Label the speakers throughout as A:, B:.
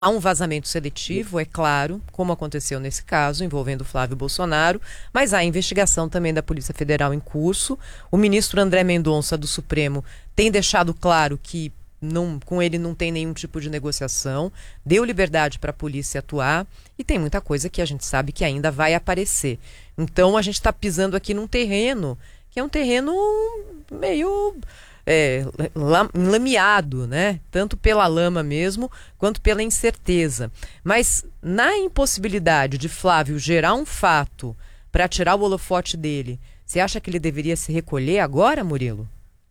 A: Há um vazamento seletivo, é claro, como aconteceu nesse caso, envolvendo Flávio Bolsonaro, mas há investigação também da Polícia Federal em curso. O ministro André Mendonça, do Supremo, tem deixado claro que com ele não tem nenhum tipo de negociação, deu liberdade para a polícia atuar e tem muita coisa que a gente sabe que ainda vai aparecer. Então a gente está pisando aqui num terreno que é um terreno meio enlameado, né? Tanto pela lama mesmo, quanto pela incerteza. Mas na impossibilidade de Flávio gerar um fato para tirar o holofote dele, você acha que ele deveria se recolher agora, Murilo?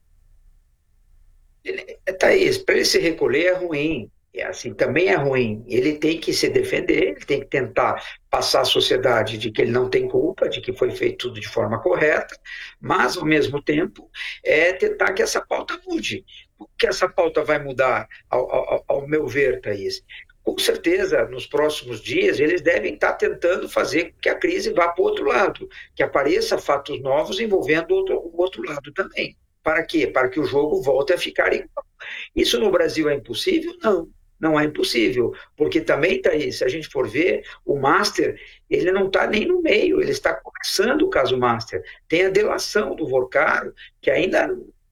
B: Thaís, para ele se recolher é ruim. É assim, também é ruim. Ele tem que se defender, ele tem que tentar passar à sociedade de que ele não tem culpa, de que foi feito tudo de forma correta, mas, ao mesmo tempo, tentar que essa pauta mude. O que essa pauta vai mudar, ao meu ver, Thaís? Com certeza, nos próximos dias, eles devem estar tentando fazer com que a crise vá para o outro lado, que apareça fatos novos envolvendo o outro lado também. Para quê? Para que o jogo volte a ficar igual. Isso no Brasil é impossível? Não, não é impossível, porque também, Thaís, se a gente for ver, o Master, ele não está nem no meio, ele está começando o caso Master. Tem a delação do Vorcaro, que ainda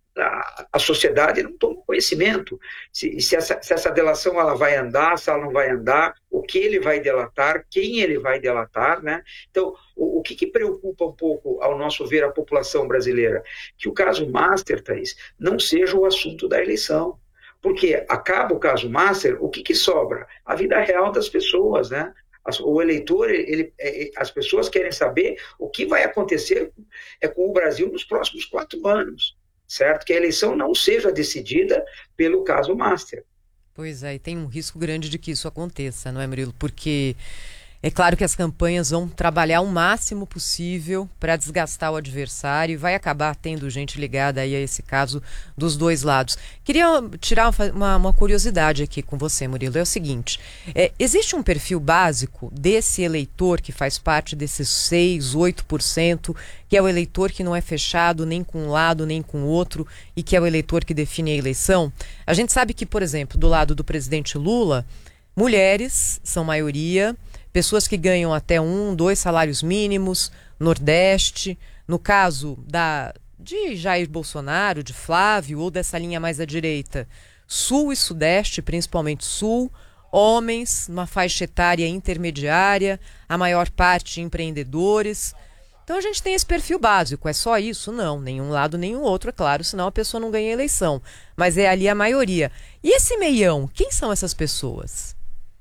B: a sociedade não toma conhecimento. Se essa delação ela vai andar, se ela não vai andar, o que ele vai delatar, quem ele vai delatar, né? Então, o que preocupa um pouco, ao nosso ver, a população brasileira? Que o caso Master, Thaís, não seja o assunto da eleição. Porque acaba o caso Master, o que sobra? A vida real das pessoas, né? O eleitor, as pessoas querem saber o que vai acontecer com o Brasil nos próximos 4 anos, certo? Que a eleição não seja decidida pelo caso Master.
A: Pois é, e tem um risco grande de que isso aconteça, não é, Murilo? Porque é claro que as campanhas vão trabalhar o máximo possível para desgastar o adversário e vai acabar tendo gente ligada aí a esse caso dos dois lados. Queria tirar uma curiosidade aqui com você, Murilo. É o seguinte, existe um perfil básico desse eleitor que faz parte desses 6, 8%, que é o eleitor que não é fechado nem com um lado nem com o outro e que é o eleitor que define a eleição? A gente sabe que, por exemplo, do lado do presidente Lula, mulheres são maioria, pessoas que ganham até 1, 2 salários mínimos, Nordeste. No caso de Jair Bolsonaro, de Flávio ou dessa linha mais à direita, Sul e Sudeste, principalmente Sul, homens, uma faixa etária intermediária, a maior parte empreendedores. Então a gente tem esse perfil básico, é só isso? Não, nenhum lado nem o outro, é claro, senão a pessoa não ganha eleição. Mas é ali a maioria. E esse meião, quem são essas pessoas?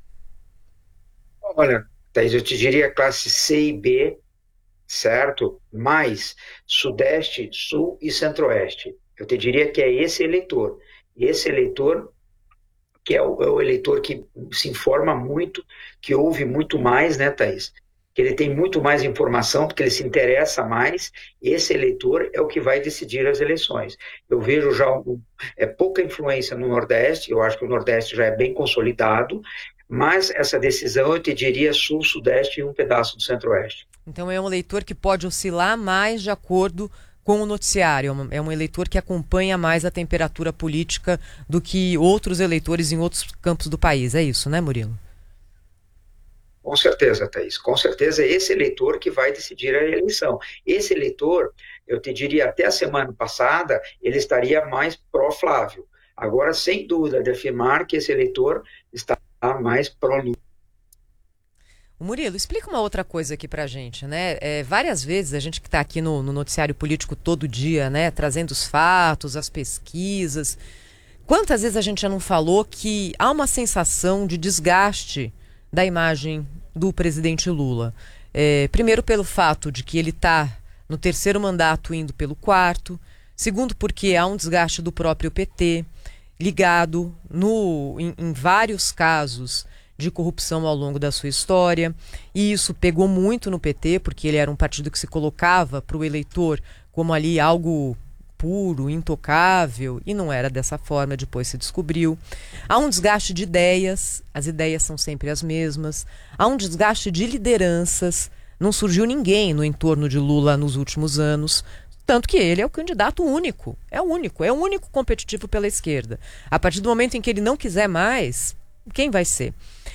B: Olha, Thaís, eu te diria classe C e B, certo? Mais Sudeste, Sul e Centro-Oeste. Eu te diria que é esse eleitor. E esse eleitor, que é o eleitor que se informa muito, que ouve muito mais, né, Thaís? Que ele tem muito mais informação, porque ele se interessa mais. Esse eleitor é o que vai decidir as eleições. Eu vejo já pouca influência no Nordeste, eu acho que o Nordeste já é bem consolidado, mas essa decisão, eu te diria, Sul, Sudeste e um pedaço do Centro-Oeste.
A: Então é um eleitor que pode oscilar mais de acordo com o noticiário, é um eleitor que acompanha mais a temperatura política do que outros eleitores em outros campos do país, é isso, né, Murilo?
B: Com certeza, Thaís, com certeza é esse eleitor que vai decidir a eleição. Esse eleitor, eu te diria, até a semana passada, ele estaria mais pró-Flávio. Agora, sem dúvida, de afirmar que esse eleitor está mais pró-Lula.
A: O Murilo, explica uma outra coisa aqui pra gente, né? Várias vezes a gente que está aqui no noticiário político todo dia, né? Trazendo os fatos, as pesquisas. Quantas vezes a gente já não falou que há uma sensação de desgaste da imagem do presidente Lula? Primeiro pelo fato de que ele está no 3º mandato indo pelo 4º. Segundo porque há um desgaste do próprio PT, ligado em vários casos de corrupção ao longo da sua história, e isso pegou muito no PT, porque ele era um partido que se colocava para o eleitor como ali algo puro, intocável, e não era dessa forma, depois se descobriu. Há um desgaste de ideias, as ideias são sempre as mesmas. Há um desgaste de lideranças, não surgiu ninguém no entorno de Lula nos últimos anos, tanto que ele é o candidato único, é o único competitivo pela esquerda. A partir do momento em que ele não quiser mais, quem vai ser?